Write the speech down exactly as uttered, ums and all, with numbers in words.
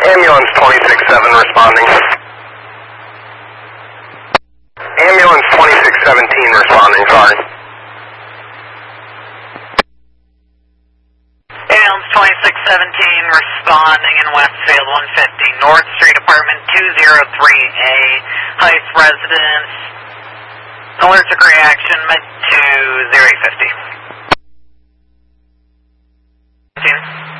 Ambulance twenty-six seven responding. Ambulance twenty-six seventeen responding, sorry. Ambulance twenty-six seventeen responding in Westfield one fifty, North Street, apartment two oh three A, Heights residence. Allergic reaction, mid to zero eight fifty.